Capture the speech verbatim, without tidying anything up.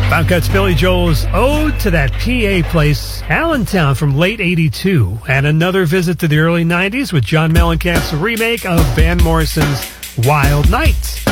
Bobcats Billy Joel's Ode to That P A Place, Allentown from late eighty-two, and another visit to the early nineties with John Mellencamp's remake of Van Morrison's Wild Night.